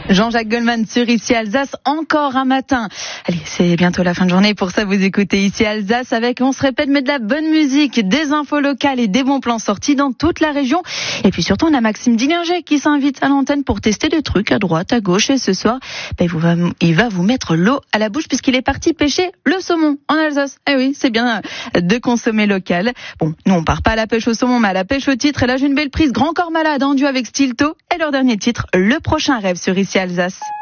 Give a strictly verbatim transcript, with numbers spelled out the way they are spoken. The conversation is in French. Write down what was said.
Jean-Jacques Goldman sur Ici Alsace, encore un matin. Allez, c'est bientôt la fin de journée, pour ça vous écoutez Ici Alsace avec, on se répète, mais de la bonne musique, des infos locales et des bons plans sortis dans toute la région. Et puis surtout, on a Maxime Dillinger qui s'invite à l'antenne pour tester des trucs à droite, à gauche. Et ce soir, ben, il, va, il va vous mettre l'eau à la bouche puisqu'il est parti pêcher le saumon en Alsace. Eh oui, c'est bien de consommer local. Bon, nous on part pas à la pêche au saumon, mais à la pêche au titre. Et là, j'ai une belle prise, Grand Corps Malade en duo avec Stilto. Et leur dernier titre, Le Prochain Rêve sur Ici Alsace.